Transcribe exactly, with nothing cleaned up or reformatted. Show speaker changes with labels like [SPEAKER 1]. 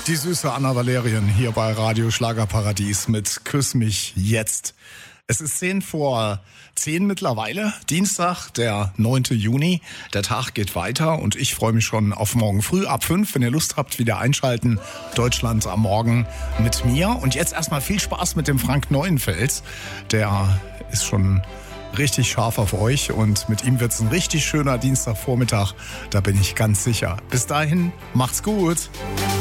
[SPEAKER 1] Die süße Anna Valerian hier bei Radio Schlagerparadies mit Küss mich jetzt. Es ist zehn vor zehn mittlerweile, Dienstag, der neunte Juni. Der Tag geht weiter und ich freue mich schon auf morgen früh ab fünf. Wenn ihr Lust habt, wieder einschalten. Deutschland am Morgen mit mir. Und jetzt erstmal viel Spaß mit dem Frank Neuenfels. Der ist schon richtig scharf auf euch und mit ihm wird es ein richtig schöner Dienstagvormittag. Da bin ich ganz sicher. Bis dahin, macht's gut.